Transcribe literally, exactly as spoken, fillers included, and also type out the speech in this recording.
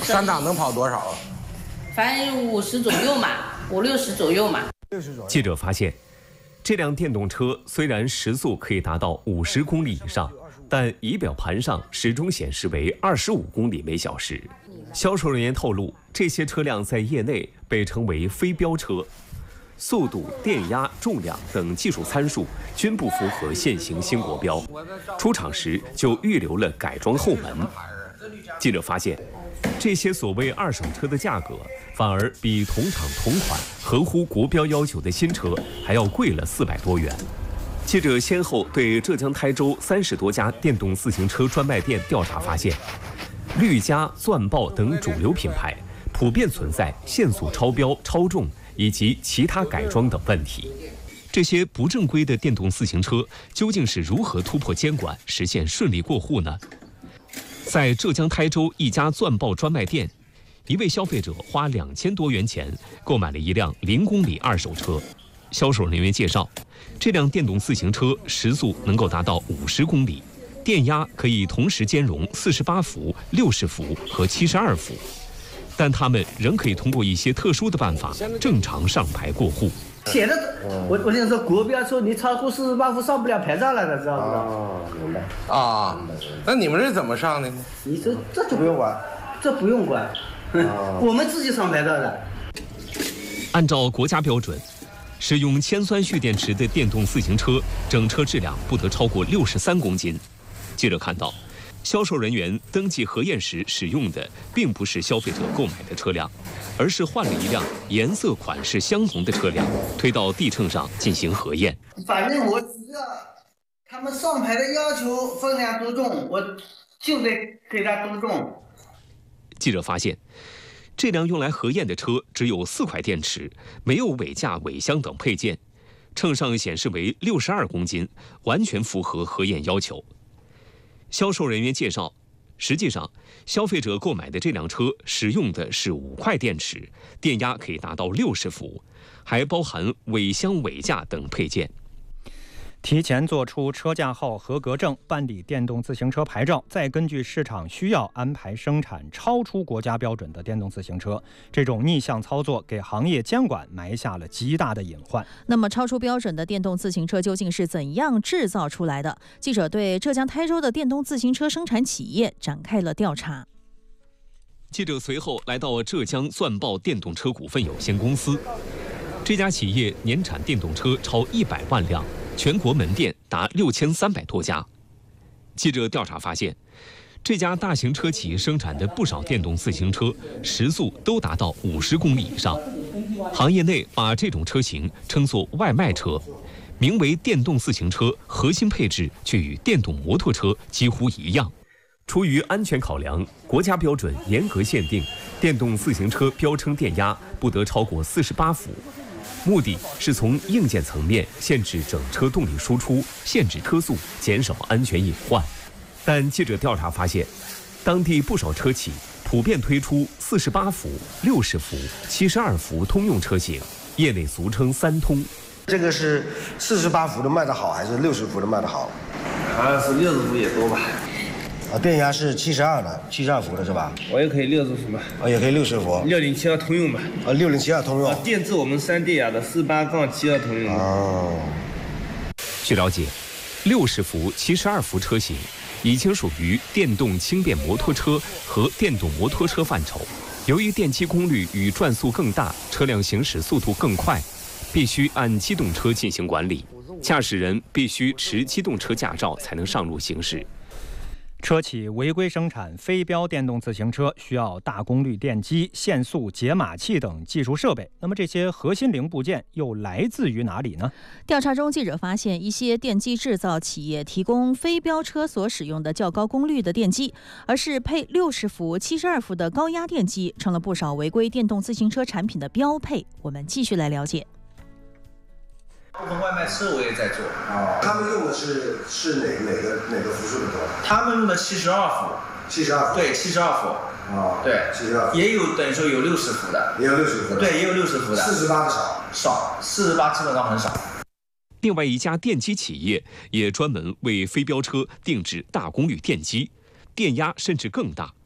三档能跑多少啊？ 反正五十左右嘛，五六十左右嘛。 记者发现，这辆电动车虽然时速可以达到五十公里以上，但仪表盘上始终显示为二十五公里每小时。销售人员透露，这些车辆在业内被称为非标车，速度、电压、重量等技术参数均不符合现行新国标，出厂时就预留了改装后门。记者发现，这些所谓二手车的价格反而比同厂同款、合乎国标要求的新车还要贵了四百多元。记者先后对浙江台州三十多家电动自行车专卖店调查发现，绿嘉、钻豹等主流品牌普遍存在限速超标、超重以及其他改装等问题。这些不正规的电动自行车究竟是如何突破监管，实现顺利过户呢？在浙江台州一家钻豹专卖店，一位消费者花两千多元钱购买了一辆零公里二手车。销售人员介绍，这辆电动自行车时速能够达到五十公里，电压可以同时兼容四十八伏、六十伏和七十二伏，但他们仍可以通过一些特殊的办法正常上牌过户。 写的，我我跟你说，国标车你超过四十八伏上不了牌照了的，知道不知道？ 哦，明白。啊，那你们是怎么上的呢？ 你这这就不用管， 这不用管， 哦、 我们自己上牌照的。 按照国家标准，使用铅酸蓄电池的电动自行车，整车质量不得超过六十三公斤。记者看到，销售人员登记核验时使用的并不是消费者购买的车辆，而是换了一辆颜色款式相同的车辆，推到地秤上进行核验。 反正我只要他们上牌的要求分量多重，我就得给他多重。 记者发现，这辆用来核验的车只有四块电池，没有尾架、尾箱等配件，秤上显示为六十二公斤，完全符合核验要求。销售人员介绍，实际上消费者购买的这辆车使用的是五块电池，电压可以达到六十伏，还包含尾箱、尾架等配件。 提前做出车架号合格证，办理电动自行车牌照，再根据市场需要安排生产超出国家标准的电动自行车，这种逆向操作给行业监管埋下了极大的隐患。 那么，超出标准的电动自行车究竟是怎样制造出来的？记者对浙江台州的电动自行车生产企业展开了调查。 记者随后来到浙江钻豹电动车股份有限公司，这家企业年产电动车超一百万辆。全国门店达六千三百多家。记者调查发现，这家大型车企生产的不少电动自行车时速都达到五十公里以上。行业内把这种车型称作外卖车，名为电动自行车，核心配置却与电动摩托车几乎一样。出于安全考量，国家标准严格限定，电动自行车标称电压不得超过四十八伏。目的是从硬件层面限制整车动力输出，限制车速，减少安全隐患。但记者调查发现，当地不少车企普遍推出四十八伏、六十伏、七十二伏通用车型，业内俗称三通。 这个是四十八伏的卖得好，还是六十伏的卖得好？ 好像是六十伏也多吧。 啊，电压是七十二的，七十二伏的是吧？ 我也可以六十伏吧。 啊，也可以六十伏。 六零七二通用吧。 啊，六零七二通用。 啊，电制我们三电压的四八杠七二通用。 哦。 据了解，六十伏、七十二伏车型已经属于电动轻便摩托车和电动摩托车范畴。由于电机功率与转速更大，车辆行驶速度更快，必须按机动车进行管理，驾驶人必须持机动车驾照才能上路行驶。 车企违规生产非标电动自行车需要大功率电机、限速解码器等技术设备。那么这些核心零部件又来自于哪里呢？ 调查中，记者发现一些电机制造企业提供非标车所使用的较高功率的电机，而是配六十伏、七十二伏的高压电机，成了不少违规电动自行车产品的标配。我们继续来了解。 部分外卖车我也在做啊，他们用的是是哪哪个哪个伏数的多？ 他们用的七十二伏， 七十二伏， 对，七十二伏啊， 对， 七十二， 也有等于说有六十伏的， 也有六十伏的， 对，也有六十伏的， 四十八的少， 少，四十八基本上很少。 另外一家电机企业也专门为非标车定制大功率电机，电压甚至更大。